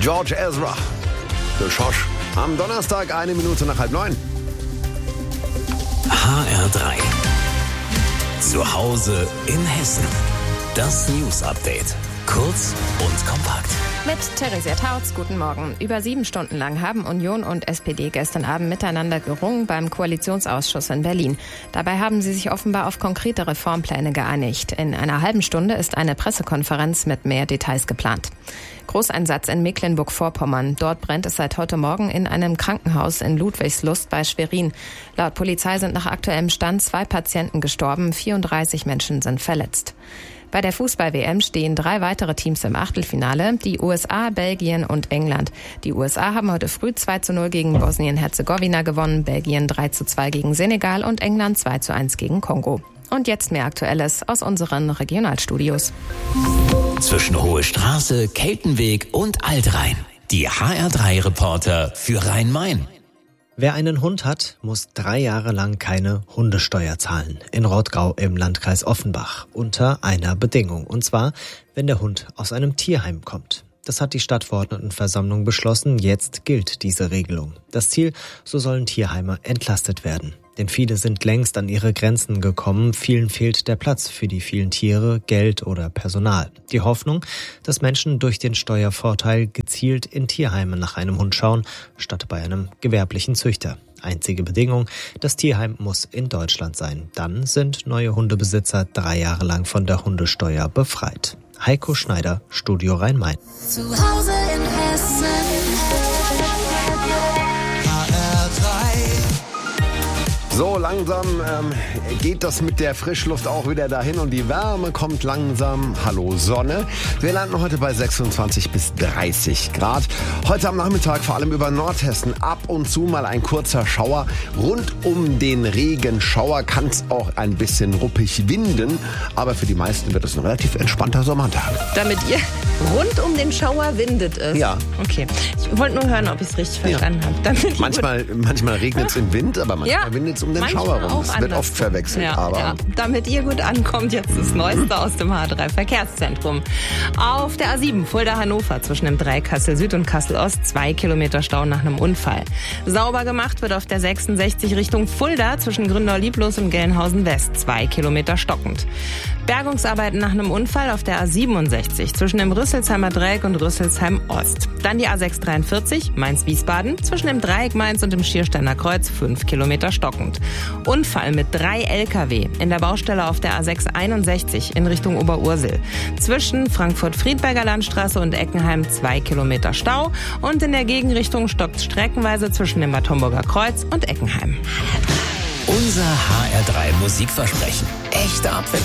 George Ezra. De Schosch. Am Donnerstag 1 Minute nach 8:30. HR3. Zu Hause in Hessen. Das News-Update. Kurz und kompakt. Mit Theresia Tautz, guten Morgen. Über 7 Stunden lang haben Union und SPD gestern Abend miteinander gerungen beim Koalitionsausschuss in Berlin. Dabei haben sie sich offenbar auf konkrete Reformpläne geeinigt. In einer halben Stunde ist eine Pressekonferenz mit mehr Details geplant. Großeinsatz in Mecklenburg-Vorpommern. Dort brennt es seit heute Morgen in einem Krankenhaus in Ludwigslust bei Schwerin. Laut Polizei sind nach aktuellem Stand 2 Patienten gestorben, 34 Menschen sind verletzt. Bei der Fußball-WM stehen 3 weitere Teams im Achtelfinale, die USA, Belgien und England. Die USA haben heute früh 2:0 gegen Bosnien-Herzegowina gewonnen, Belgien 3:2 gegen Senegal und England 2:1 gegen Kongo. Und jetzt mehr Aktuelles aus unseren Regionalstudios. Zwischen Hohe Straße, Keltenweg und Altrhein. Die HR3-Reporter für Rhein-Main. Wer einen Hund hat, muss 3 Jahre lang keine Hundesteuer zahlen. In Rottgau im Landkreis Offenbach. Unter einer Bedingung. Und zwar, wenn der Hund aus einem Tierheim kommt. Das hat die Stadtverordnetenversammlung beschlossen. Jetzt gilt diese Regelung. Das Ziel, so sollen Tierheime entlastet werden. Denn viele sind längst an ihre Grenzen gekommen. Vielen fehlt der Platz für die vielen Tiere, Geld oder Personal. Die Hoffnung, dass Menschen durch den Steuervorteil gezielt in Tierheime nach einem Hund schauen, statt bei einem gewerblichen Züchter. Einzige Bedingung, das Tierheim muss in Deutschland sein. Dann sind neue Hundebesitzer 3 Jahre lang von der Hundesteuer befreit. Heiko Schneider, Studio Rhein-Main. Zu Hause in Hessen. So langsam geht das mit der Frischluft auch wieder dahin und die Wärme kommt langsam. Hallo Sonne. Wir landen heute bei 26 bis 30 Grad. Heute am Nachmittag vor allem über Nordhessen ab und zu mal ein kurzer Schauer. Rund um den Regenschauer kann es auch ein bisschen ruppig winden. Aber für die meisten wird es ein relativ entspannter Sommertag. Damit ihr rund um den Schauer windet es? Ja. Okay. Ich wollte nur hören, ob ich es richtig verstanden habe. Manchmal regnet es im Wind, aber manchmal windet es um den Schauer rum. Das wird oft verwechselt. Ja. Damit ihr gut ankommt, jetzt das Neueste aus dem H3-Verkehrszentrum. Auf der A7 Fulda-Hannover zwischen dem Dreieck Kassel Süd und Kassel Ost 2 Kilometer Stau nach einem Unfall. Sauber gemacht wird auf der 66 Richtung Fulda zwischen Gründau-Lieblos und Gelnhausen West 2 Kilometer stockend. Bergungsarbeiten nach einem Unfall auf der A67 zwischen dem Rüsselsheimer Dreieck und Rüsselsheim Ost. Dann die A643 Mainz-Wiesbaden zwischen dem Dreieck Mainz und dem Schiersteiner Kreuz 5 Kilometer stockend. Unfall mit 3 LKW in der Baustelle auf der A661 in Richtung Oberursel. Zwischen Frankfurt-Friedberger Landstraße und Eckenheim 2 Kilometer Stau und in der Gegenrichtung stockt streckenweise zwischen dem Bad Homburger Kreuz und Eckenheim. Unser HR3 Musikversprechen. Echte Abwechslung.